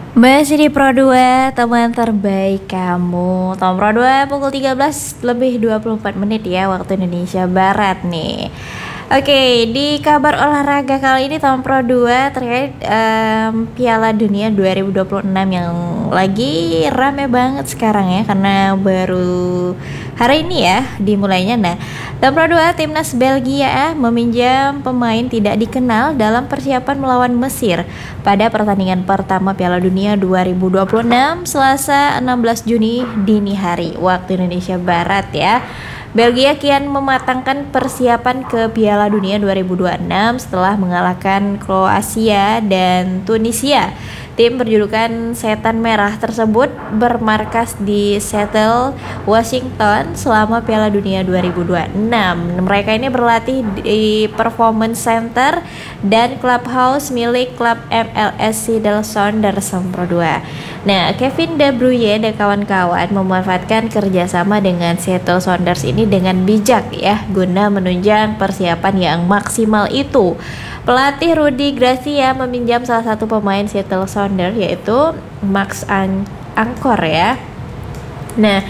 Masih di Pro 2, teman terbaik kamu. Tom Pro 2 pukul 13 lebih 24 menit ya waktu Indonesia Barat nih. Oke, di kabar olahraga kali ini Tom Pro 2 terkait Piala Dunia 2026 yang lagi rame banget sekarang ya, karena baru hari ini ya dimulainya. Nah, Tom Pro 2 timnas Belgia meminjam pemain tidak dikenal dalam persiapan melawan Mesir pada pertandingan pertama Piala Dunia 2026 Selasa 16 Juni dini hari waktu Indonesia Barat ya. Belgia kian mematangkan persiapan ke Piala Dunia 2026 setelah mengalahkan Kroasia dan Tunisia. Tim berjulukan Setan Merah tersebut bermarkas di Seattle, Washington selama Piala Dunia 2026. Mereka ini berlatih di Performance Center dan Clubhouse milik klub MLS Seattle Sounders Pro 2. Nah, Kevin De Bruyne dan kawan-kawan memanfaatkan kerjasama dengan Seattle Sounders ini dengan bijak ya, guna menunjang persiapan yang maksimal itu. Pelatih Rudi Gracia meminjam salah satu pemain Seattle Sounders yaitu Max Angkor ya. Nah,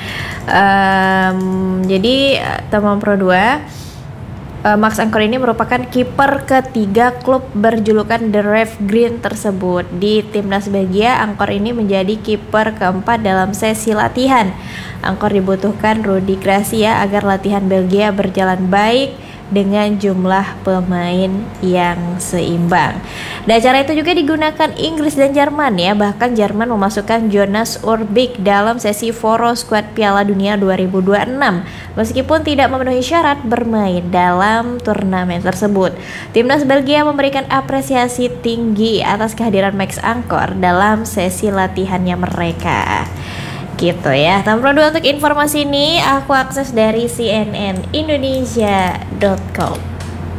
jadi teman Pro 2, Max Angkor ini merupakan kiper ketiga klub berjulukan The Red Green tersebut. Di timnas Belgia, Angkor ini menjadi kiper keempat dalam sesi latihan. Angkor dibutuhkan Rudi Gracia agar latihan Belgia berjalan baik dengan jumlah pemain yang seimbang. Dan acara itu juga digunakan Inggris dan Jerman ya. Bahkan Jerman memasukkan Jonas Urbik dalam sesi Foro Squad Piala Dunia 2026 meskipun tidak memenuhi syarat bermain dalam turnamen tersebut. Timnas Belgia memberikan apresiasi tinggi atas kehadiran Max Angkor dalam sesi latihannya mereka. Gitu ya. Tampro 2 untuk informasi ini aku akses dari cnnindonesia.com.